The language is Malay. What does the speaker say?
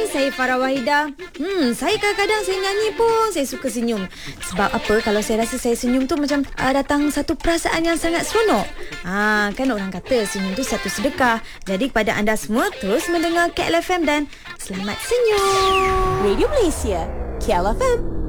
Hai, saya Farah Wahidah. Saya kadang-kadang saya nyanyi pun saya suka senyum. Sebab apa? Kalau saya rasa saya senyum tu macam datang satu perasaan yang sangat seronok. Kan orang kata senyum tu satu sedekah. Jadi kepada anda semua, terus mendengar KL FM dan selamat senyum. Radio Malaysia, KL FM.